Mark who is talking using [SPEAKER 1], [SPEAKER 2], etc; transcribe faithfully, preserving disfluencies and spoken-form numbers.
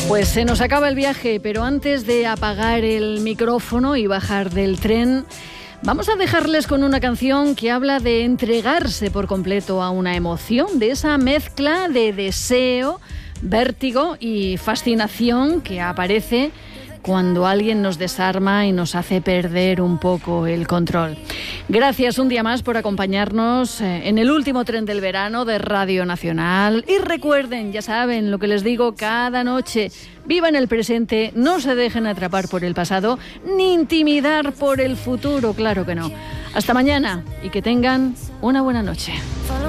[SPEAKER 1] Pues se nos acaba el viaje, pero antes de apagar el micrófono y bajar del tren, vamos a dejarles con una canción que habla de entregarse por completo a una emoción, de esa mezcla de deseo, vértigo y fascinación que aparece cuando alguien nos desarma y nos hace perder un poco el control. Gracias un día más por acompañarnos en el último tren del verano de Radio Nacional. Y recuerden, ya saben lo que les digo cada noche, vivan el presente, no se dejen atrapar por el pasado, ni intimidar por el futuro, claro que no. Hasta mañana y que tengan una buena noche.